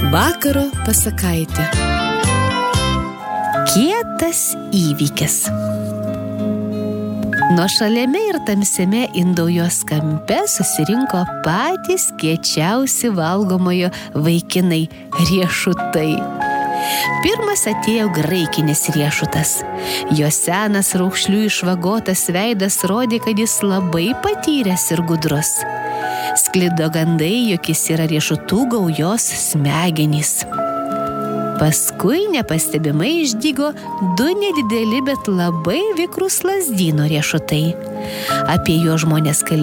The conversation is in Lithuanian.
Vakaro pasakaitė. Kietas įvykis. Nuošaliame ir tamsiame Indaujos kampe susirinko patys kiečiausi valgomojo vaikinai – riešutai. Pirmas atėjo graikinis riešutas. Jo senas raukšlių išvagotas veidas rodė, kad jis labai patyręs ir gudrus. Sklido gandai, jog jis yra riešutų gaujos smegenys. Paskui nepastebimai išdygo 2 nedideli, bet labai vikrūs lazdyno riešutai. Apie jo žmonės kalbėjo